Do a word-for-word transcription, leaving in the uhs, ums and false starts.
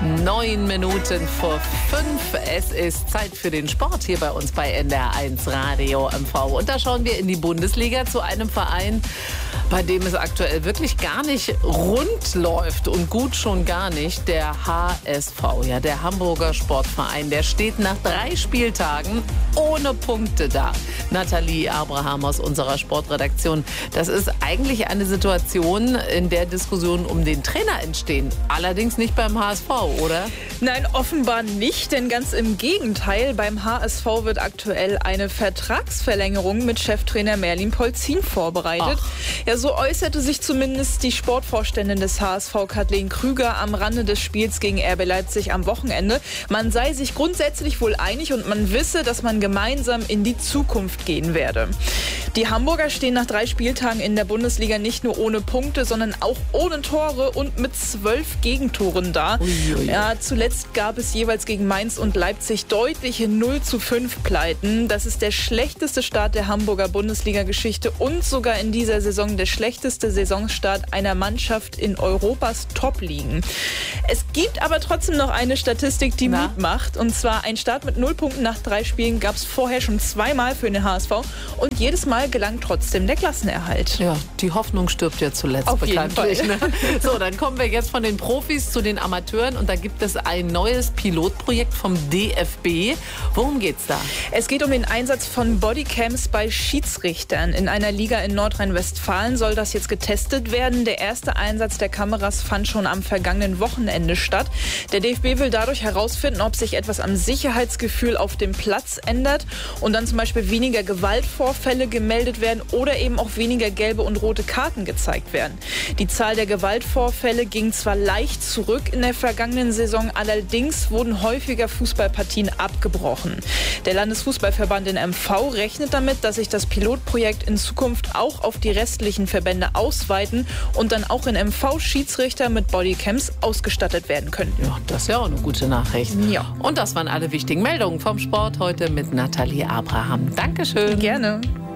Neun Minuten vor fünf. Es ist Zeit für den Sport hier bei uns bei N D R eins Radio M V. Und da schauen wir in die Bundesliga zu einem Verein, bei dem es aktuell wirklich gar nicht rund läuft und gut schon gar nicht. Der H S V, ja, der Hamburger Sportverein, der steht nach drei Spieltagen ohne Punkte da. Nathalie Abraham aus unserer Sportredaktion. Das ist eigentlich eine Situation, in der Diskussionen um den Trainer entstehen. Allerdings nicht beim H S V, oder? Nein, offenbar nicht, denn ganz im Gegenteil. Beim H S V wird aktuell eine Vertragsverlängerung mit Cheftrainer Merlin Polzin vorbereitet. Ach. Ja, so äußerte sich zumindest die Sportvorständin des H S V, Kathleen Krüger, am Rande des Spiels gegen R B Leipzig am Wochenende. Man sei sich grundsätzlich wohl einig und man wisse, dass man gemeinsam in die Zukunft gehen werde. Die Hamburger stehen nach drei Spieltagen in der Bundesliga nicht nur ohne Punkte, sondern auch ohne Tore und mit zwölf Gegentoren da. Uiuiui. Ja, zuletzt gab es jeweils gegen Mainz und Leipzig deutliche null zu fünf Pleiten. Das ist der schlechteste Start der Hamburger Bundesliga-Geschichte und sogar in dieser Saison der schlechteste Saisonstart einer Mannschaft in Europas Top-Ligen. Es gibt aber trotzdem noch eine Statistik, die Na? Mut macht. Und zwar ein Start mit null Punkten nach drei Spielen gab es vorher schon zweimal für den H S V. Und jedes Mal gelang trotzdem der Klassenerhalt. Ja, die Hoffnung stirbt ja zuletzt. Auf jeden Fall. Ne? So, dann kommen wir jetzt von den Profis zu den Amateuren. Und da gibt es ein neues Pilotprojekt vom D F B. Worum geht's da? Es geht um den Einsatz von Bodycams bei Schiedsrichtern. In einer Liga in Nordrhein-Westfalen soll das jetzt getestet werden. Der erste Einsatz der Kameras fand schon am vergangenen Wochenende statt. Der D F B will dadurch herausfinden, ob sich etwas am Sicherheitsgefühl auf dem Platz ändert und dann zum Beispiel weniger Gewaltvorfälle gemeldet werden oder eben auch weniger gelbe und rote Karten gezeigt werden. Die Zahl der Gewaltvorfälle ging zwar leicht zurück in der vergangenen Saison, allerdings wurden häufiger Fußballpartien abgebrochen. Der Landesfußballverband in M V rechnet damit, dass sich das Pilotprojekt in Zukunft auch auf die restlichen Verbände ausweiten und dann auch in M V Schiedsrichter mit Bodycams ausgestattet werden können. Ja, das ist ja auch eine gute Nachricht. Ja. Und das waren alle wichtigen Meldungen vom Sport heute mit Nathalie Abraham. Dankeschön. Gerne.